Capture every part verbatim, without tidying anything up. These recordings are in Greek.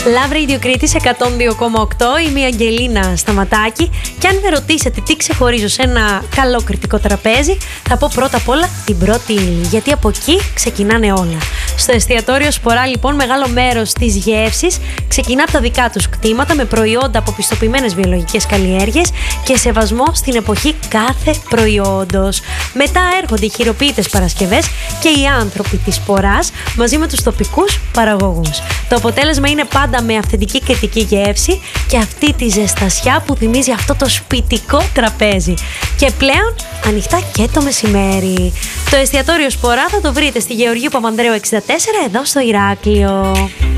Love Radio Κρήτης εκατόν δύο κόμμα οκτώ. Είμαι η Αγγελίνα Σταματάκη. Και αν με ρωτήσετε τι ξεχωρίζω σε ένα καλό κρητικό τραπέζι, θα πω πρώτα απ' όλα την πρώτη ύλη. Γιατί από εκεί ξεκινάνε όλα. Στο εστιατόριο Σπορά, λοιπόν, μεγάλο μέρος της γεύσης ξεκινά από τα δικά τους κτήματα με προϊόντα από πιστοποιημένες βιολογικές καλλιέργειες και σεβασμό στην εποχή κάθε προϊόντος. Μετά έρχονται οι χειροποίητες παρασκευές και οι άνθρωποι της Σποράς μαζί με τους τοπικούς παραγωγούς. Το αποτέλεσμα είναι πάντα με αυθεντική κρητική γεύση και αυτή τη ζεστασιά που θυμίζει αυτό το σπιτικό τραπέζι. Και πλέον ανοιχτά και το μεσημέρι. Το εστιατόριο Σπορά θα το βρείτε στη Γεωργίου Παπανδρέου εξήντα τέσσερα εδώ στο Ηράκλειο.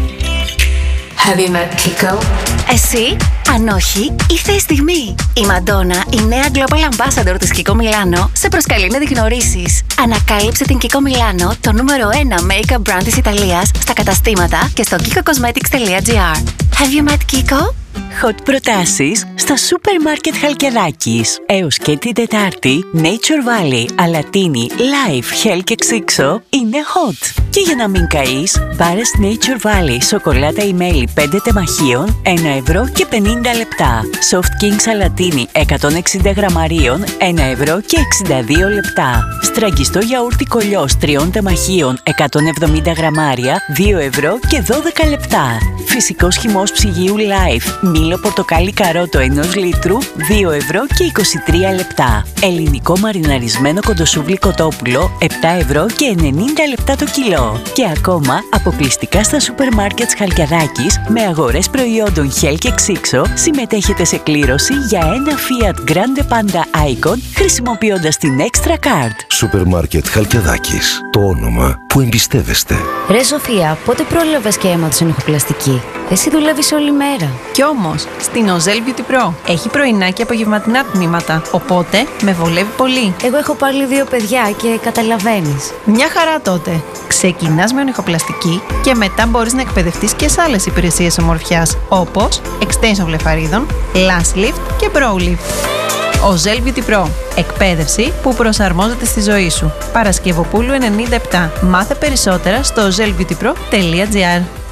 Have you met Kiko? Εσύ, αν όχι, ήρθε η στιγμή. Η Μαντόνα, η νέα Global Ambassador της Kiko Milano, σε προσκαλεί να τη γνωρίσεις. Ανακάλυψε την Kiko Milano, το νούμερο ένα make-up brand της Ιταλίας, στα καταστήματα και στο kiko cosmetics τελεία gr. Have you met Kiko? Hot προτάσεις στα σούπερ μάρκετ Χαλκιδάκης. Έως και την Τετάρτη, Nature Valley, Αλατίνη, Life, Hell και Ξύξο είναι hot. Και για να μην καείς, μπάρες Nature Valley, σοκολάτα ή μέλι πέντε τεμαχίων, ένα ευρώ και πενήντα λεπτά. Soft King Αλατίνη εκατόν εξήντα γραμμαρίων, ένα ευρώ και εξήντα δύο λεπτά. Στραγγιστό γιαούρτι κολλιός τριών τεμαχίων, εκατόν εβδομήντα γραμμάρια, δύο ευρώ και δώδεκα λεπτά. Φυσικός χυμός ψυγείου Life, μήλο πορτοκάλι καρότο ενός λίτρου, δύο ευρώ και είκοσι τρία λεπτά. Ελληνικό μαριναρισμένο κοντοσούβλι κοτόπουλο, επτά ευρώ και ενενήντα λεπτά το κιλό. Και ακόμα αποκλειστικά στα σούπερ μάρκετ Χαλκιδάκης με αγορές προϊόντων Hell και Ξύξο συμμετέχετε σε κλήρωση για ένα Fiat Grande Panda Icon χρησιμοποιώντας την Extra Card. Σούπερ μάρκετ Χαλκιδάκης. Το όνομα που εμπιστεύεστε. Ρε Σοφία, πότε πρόλαβες και αίμα του ηχοπλαστική? Εσύ δουλεύεις όλη μέρα. Κι όμως, στην Ozel Beauty Pro έχει πρωινά και απογευματινά τμήματα, οπότε με βολεύει πολύ. Εγώ έχω πάλι δύο παιδιά και καταλαβαίνεις. Μια χαρά τότε. Ξεκινάς με ονειχοπλαστική και μετά μπορείς να εκπαιδευτείς και σε άλλες υπηρεσίες ομορφιάς, όπως extension βλεφαρίδων, lash lift και brow lift. Ozel Beauty Pro. Εκπαίδευση που προσαρμόζεται στη ζωή σου. Παρασκευοπούλου ενενήντα επτά. Μάθε περισσότερα στο ozel beauty pro τελεία gr.